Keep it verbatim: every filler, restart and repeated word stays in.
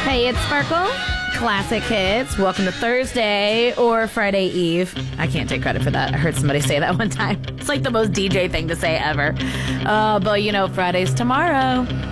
Hey, it's Sparkle. Classic hits. Welcome to Thursday or Friday Eve. I can't take credit for that. I heard somebody say that one time. It's like the most D J thing to say ever. Uh, but you know, Friday's tomorrow.